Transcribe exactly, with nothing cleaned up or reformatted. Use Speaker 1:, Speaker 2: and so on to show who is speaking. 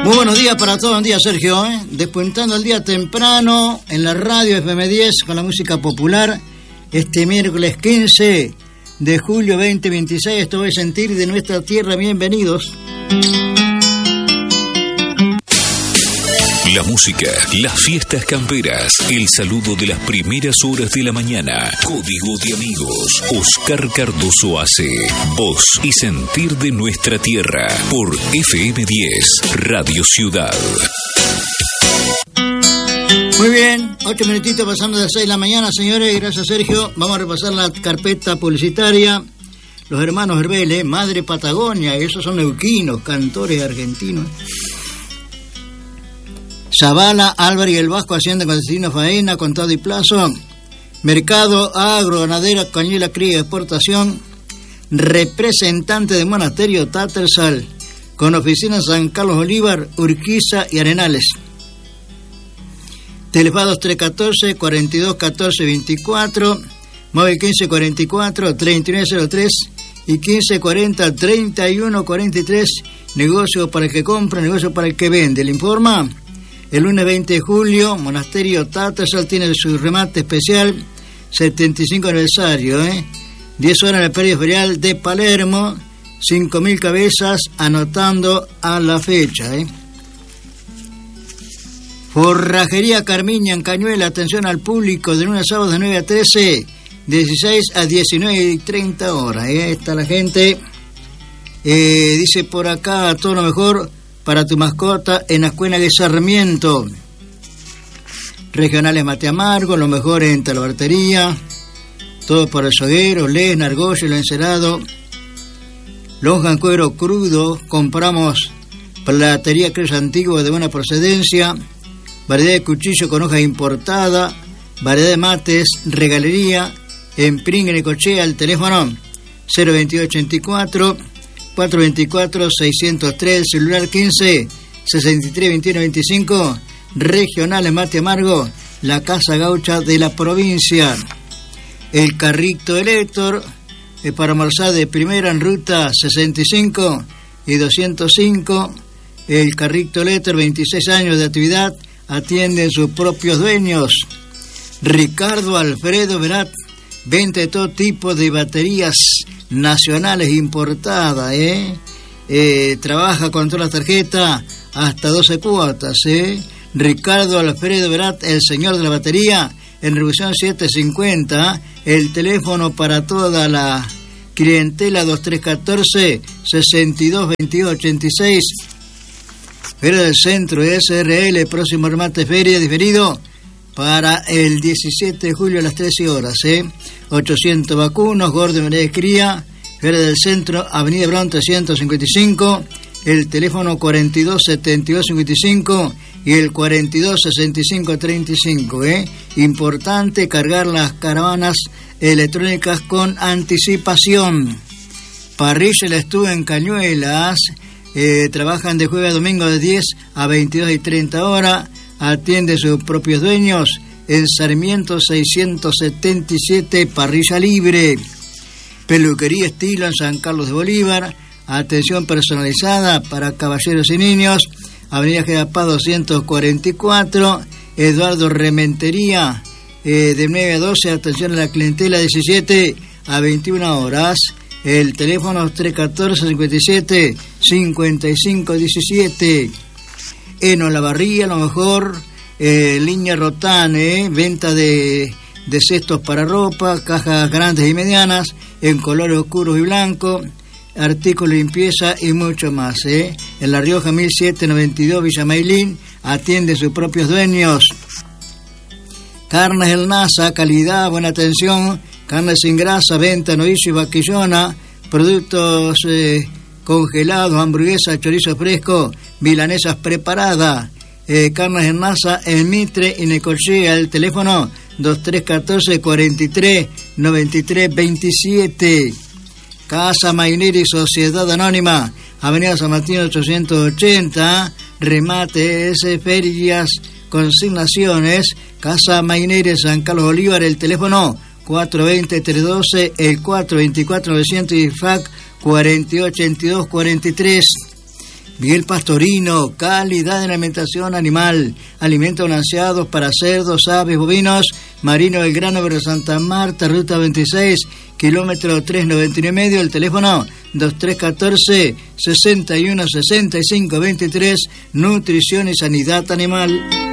Speaker 1: Muy buenos días para todos, buen día Sergio, ¿eh? Despuntando el día temprano en la radio F M diez con la música popular, este miércoles quince de julio veinte veintiséis, esto voy a sentir de nuestra tierra, bienvenidos.
Speaker 2: La música, las fiestas camperas, el saludo de las primeras horas de la mañana. Código de amigos. Oscar Cardoso hace voz y sentir de nuestra tierra por F M diez, Radio Ciudad.
Speaker 1: Muy bien, ocho minutitos pasando de las seis de la mañana, señores, gracias Sergio. Vamos a repasar la carpeta publicitaria. Los hermanos Herbeles, Madre Patagonia, esos son neuquinos, cantores argentinos. Zavala, Álvarez y el Vasco, Hacienda con destino faena, contado y plazo. Mercado agro, ganadera, cañuela, cría, exportación. Representante de monasterio Tattersall, con oficina en San Carlos Bolívar, Urquiza y Arenales. Telefados tres uno cuatro, cuarenta y dos, catorce, veinticuatro, móvil quince cuarenta y cuatro, treinta y nueve cero tres y quince cuarenta, treinta y uno cuarenta y tres. Negocio para el que compra, negocio para el que vende. Le informa. El lunes veinte de julio, Monasterio Tattersall tiene su remate especial, setenta y cinco aniversario, ¿eh? diez horas en el predio ferial de Palermo, cinco mil cabezas, anotando a la fecha, ¿eh? Forrajería Carmiña en Cañuela, atención al público, de lunes a sábado de nueve a trece, dieciséis a diecinueve y treinta horas, ¿eh? Ahí está la gente. Eh, dice por acá, todo lo mejor para tu mascota en la escuela de Sarmiento. Regionales Mate Amargo, lo mejor en talabartería, todo por el soguero, lesna, argollo, el encerado, lonja en cuero crudo, compramos platería cruz antigua de buena procedencia, variedad de cuchillo con hoja importada, variedad de mates, regalería, en Pring, en Ecochea, el teléfono cero veintidós ochenta y cuatro, cuatrocientos veinticuatro, seiscientos tres, celular quince, sesenta y tres, veintiuno, veinticinco, regionales Mate Amargo, la Casa Gaucha de la provincia. El carrito de Héctor, eh, para almorzar de primera en ruta sesenta y cinco y doscientos cinco, el carrito de Héctor, veintiséis años de actividad, atienden sus propios dueños. Ricardo Alfredo Verat, venta de todo tipo de baterías nacionales importadas, ¿eh? Eh, trabaja con todas las tarjetas hasta doce cuotas, ¿eh? Ricardo Alfredo Verat, el señor de la batería, en Revolución setecientos cincuenta, el teléfono para toda la clientela dos tres uno cuatro, sesenta y dos, veintidós, ochenta y seis. Feria del Centro S R L, próximo remate feria diferido para el diecisiete de julio a las trece horas, ¿eh? ochocientos vacunos, gordo y de cría, Feria del Centro, Avenida Brown trescientos cincuenta y cinco, el teléfono cuarenta y dos, setenta y dos, cincuenta y cinco y el cuarenta y dos, sesenta y cinco, treinta y cinco, ¿eh? Importante cargar las caravanas electrónicas con anticipación. Parrilla El Estuve en Cañuelas, eh, trabajan de jueves a domingo de diez a veintidós y treinta horas, atiende a sus propios dueños en Sarmiento seiscientos setenta y siete, parrilla libre. Peluquería Estilo en San Carlos de Bolívar, atención personalizada para caballeros y niños, Avenida General Paz doscientos cuarenta y cuatro, Eduardo Rementería, eh, de nueve a doce, atención a la clientela diecisiete a veintiuna horas, el teléfono tres uno cuatro, cincuenta y siete, cincuenta y cinco diecisiete. En Olavarría, lo mejor, eh, línea Rotane, eh, venta de, de cestos para ropa, cajas grandes y medianas, en colores oscuros y blancos, artículos de limpieza y mucho más. Eh. En La Rioja mil setecientos noventa y dos, Villa Mailín, atiende a sus propios dueños. Carnes El Nasa, calidad, buena atención, carnes sin grasa, venta, novillo y vaquillona, productos eh, congelados, hamburguesas, chorizo fresco, milanesas preparadas, eh, carnes en masa, en Mitre y Necochea, el teléfono dos tres uno cuatro, cuarenta y tres, noventa y tres, veintisiete. Casa Maineri Sociedad Anónima, Avenida San Martín ochocientos ochenta, remates, ferias, consignaciones, Casa Maineri San Carlos Bolívar, el teléfono cuatro dos cero, tres uno dos, el cuatro dos cuatro, novecientos y F A C cuarenta y ocho ochenta y dos cuarenta y tres. Miguel Pastorino, calidad de alimentación animal, alimentos balanceados para cerdos, aves, bovinos, Marino Belgrano, Barrio Santa Marta, ruta veintiséis, kilómetro trescientos noventa y nueve y medio, el teléfono dos tres uno cuatro, sesenta y uno sesenta y cinco veintitrés, Nutrición y Sanidad Animal.